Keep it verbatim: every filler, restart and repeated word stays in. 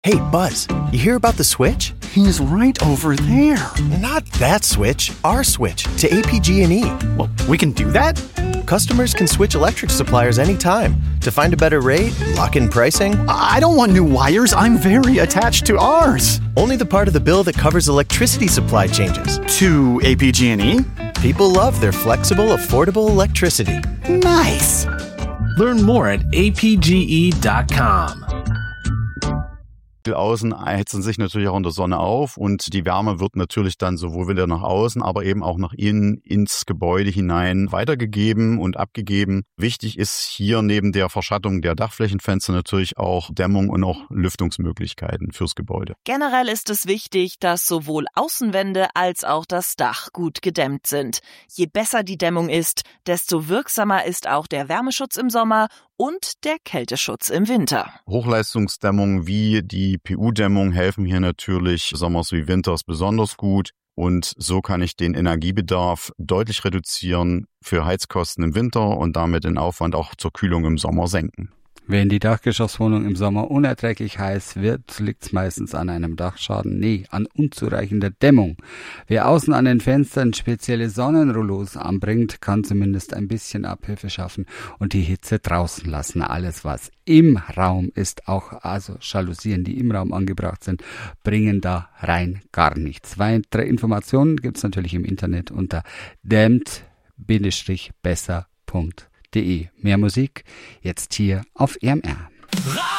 Hey, Buzz, you hear about the switch? He's right over there. Not that switch, our switch to A P G and E. Well, we can do that? Customers can switch electric suppliers anytime to find a better rate, lock in pricing. I don't want new wires. I'm very attached to ours. Only the part of the bill that covers electricity supply changes. To A P G and E? People love their flexible, affordable electricity. Nice. Learn more at a p g e dot com. Außen heizen sich natürlich auch in der Sonne auf und die Wärme wird natürlich dann sowohl wieder nach außen, aber eben auch nach innen ins Gebäude hinein weitergegeben und abgegeben. Wichtig ist hier neben der Verschattung der Dachflächenfenster natürlich auch Dämmung und auch Lüftungsmöglichkeiten fürs Gebäude. Generell ist es wichtig, dass sowohl Außenwände als auch das Dach gut gedämmt sind. Je besser die Dämmung ist, desto wirksamer ist auch der Wärmeschutz im Sommer und der Kälteschutz im Winter. Hochleistungsdämmung wie die P U-Dämmung helfen hier natürlich sommers wie winters besonders gut. Und so kann ich den Energiebedarf deutlich reduzieren für Heizkosten im Winter und damit den Aufwand auch zur Kühlung im Sommer senken. Wenn die Dachgeschosswohnung im Sommer unerträglich heiß wird, liegt es meistens an einem Dachschaden, nee, an unzureichender Dämmung. Wer außen an den Fenstern spezielle Sonnenrollos anbringt, kann zumindest ein bisschen Abhilfe schaffen und die Hitze draußen lassen. Alles, was im Raum ist, auch also Jalousien, die im Raum angebracht sind, bringen da rein gar nichts. Weitere Informationen gibt's natürlich im Internet unter dämmt besser punkt de. Mehr Musik jetzt hier auf E M R.